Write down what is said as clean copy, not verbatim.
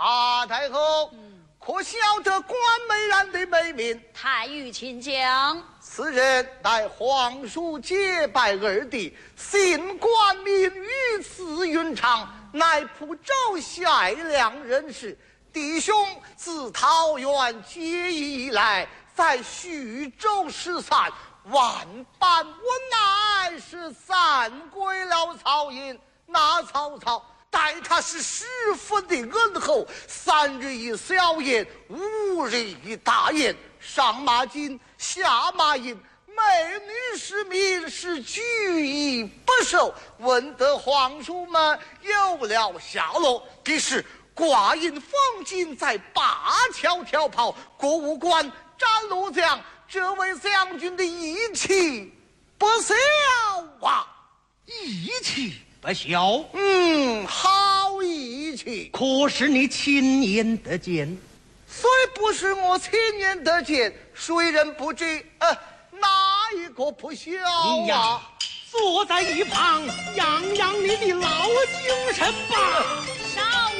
太后，可晓得关美然的美名？ 太尉请讲。 此人乃皇叔结拜二弟，姓关名羽，字云长，乃蒲州夏良人士。弟兄自桃园结义以来，在徐州失散，万般无奈，是散归了曹营。那曹操待他是十分的恩厚，3日一小宴，5日一大宴，上马金，下马银，美女市民是举一不受。闻得皇叔们有了下落，必是挂印封金，在灞桥跳炮，过五关斩六将，这位将军的义气不小啊！ 义气不小， 好义气。 可是你亲眼得见？ 虽不是我亲眼得见，谁人不知？哪一个不晓你呀啊？ 坐在一旁，养养你的老精神吧。 少